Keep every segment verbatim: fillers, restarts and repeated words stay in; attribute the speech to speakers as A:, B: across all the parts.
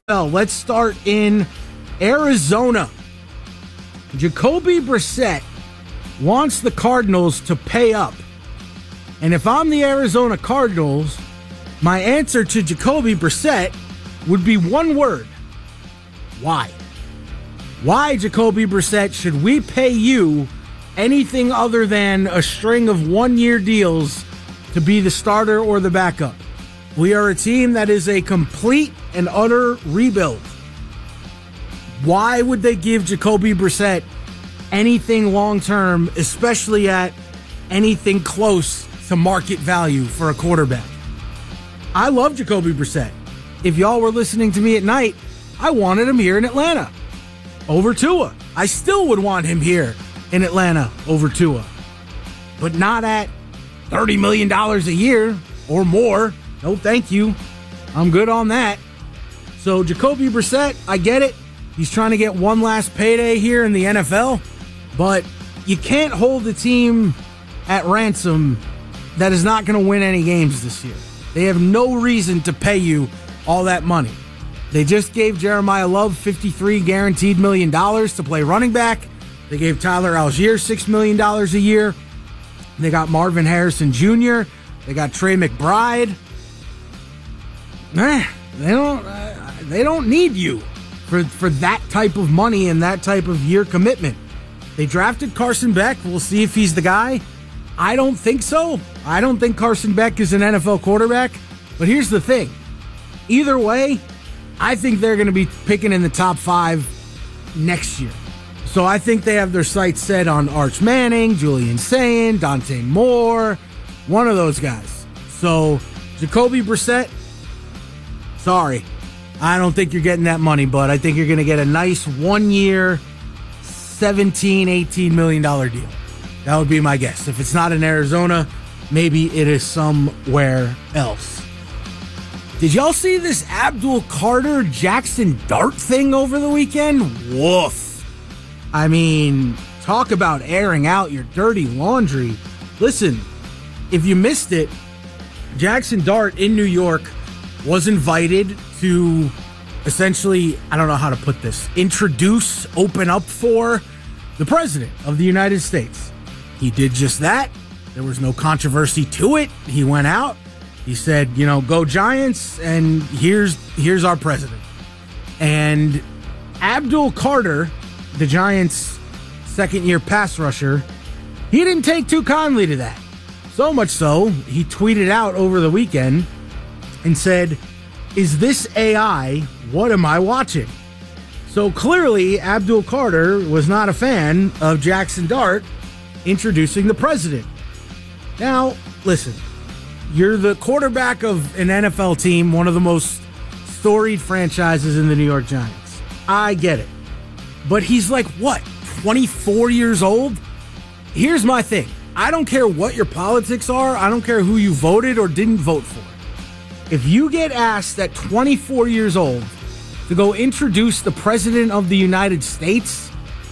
A: Well, let's start in Arizona. Jacoby Brissett wants the Cardinals to pay up. And if I'm the Arizona Cardinals, my answer to Jacoby Brissett would be one word. Why? Why, Jacoby Brissett, should we pay you anything other than a string of one-year deals to be the starter or the backup? We are a team that is a complete and utter rebuild. Why would they give Jacoby Brissett anything long-term, especially at anything close to market value for a quarterback? I love Jacoby Brissett. If y'all were listening to me at night, I wanted him here in Atlanta over Tua. I still would want him here in Atlanta over Tua, but not at thirty million dollars a year or more. No, thank you. I'm good on that. So Jacoby Brissett, I get it. He's trying to get one last payday here in the N F L, but you can't hold the team at ransom that is not going to win any games this year. They have no reason to pay you all that money. They just gave Jeremiah Love fifty-three guaranteed million dollars to play running back. They gave Tyler Algier six million dollars a year. They got Marvin Harrison Junior They got Trey McBride. Eh, they don't. Uh, they don't need you for for that type of money and that type of year commitment. They drafted Carson Beck. We'll see if he's the guy. I don't think so. I don't think Carson Beck is an N F L quarterback. But here's the thing. Either way, I think they're going to be picking in the top five next year. So I think they have their sights set on Arch Manning, Julian Sayin, Dante Moore, one of those guys. So Jacoby Brissett, sorry. I don't think you're getting that money, but I think you're going to get a nice one-year, seventeen, eighteen million dollars deal. That would be my guess. If it's not in Arizona, maybe it is somewhere else. Did y'all see this Abdul Carter Jackson Dart thing over the weekend? Woof. I mean, talk about airing out your dirty laundry. Listen, if you missed it, Jackson Dart in New York was invited to essentially, I don't know how to put this, introduce, open up for the President of the United States. He did just that. There was no controversy to it. He went out. He said, you know, go Giants, and here's here's our president. And Abdul Carter, the Giants' second-year pass rusher, he didn't take too kindly to that. So much so, he tweeted out over the weekend and said, is this A I? What am I watching? So clearly, Abdul Carter was not a fan of Jackson Dart introducing the president. Now, listen. You're the quarterback of an N F L team, one of the most storied franchises in the New York Giants. I get it. But he's like, what, twenty-four years old? Here's my thing. I don't care what your politics are. I don't care who you voted or didn't vote for. If you get asked at twenty-four years old to go introduce the President of the United States,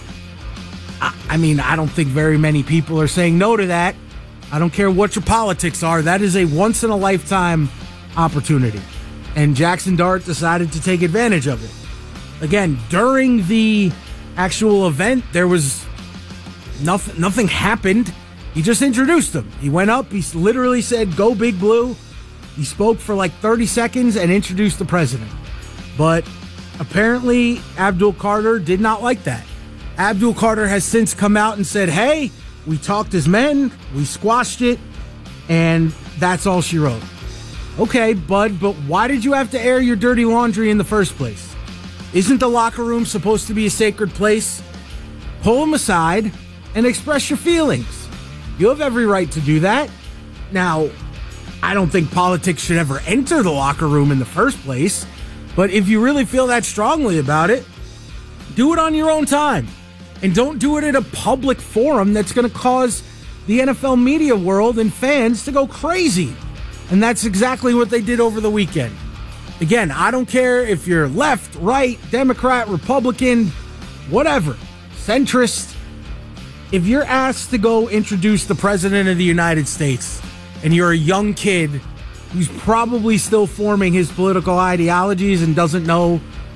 A: I, I mean, I don't think very many people are saying no to that. I don't care what your politics are. That is a once-in-a-lifetime opportunity. And Jackson Dart decided to take advantage of it. Again, during the actual event, there was nothing, nothing happened. He just introduced him. He went up. He literally said, go Big Blue. He spoke for like thirty seconds and introduced the president. But apparently, Abdul Carter did not like that. Abdul Carter has since come out and said, hey, we talked as men, we squashed it, and that's all she wrote. Okay, bud, but why did you have to air your dirty laundry in the first place? Isn't the locker room supposed to be a sacred place? Pull them aside and express your feelings. You have every right to do that. Now, I don't think politics should ever enter the locker room in the first place, but if you really feel that strongly about it, do it on your own time. And don't do it at a public forum that's going to cause the N F L media world and fans to go crazy. And that's exactly what they did over the weekend. Again, I don't care if you're left, right, Democrat, Republican, whatever, centrist. If you're asked to go introduce the President of the United States and you're a young kid who's probably still forming his political ideologies and doesn't know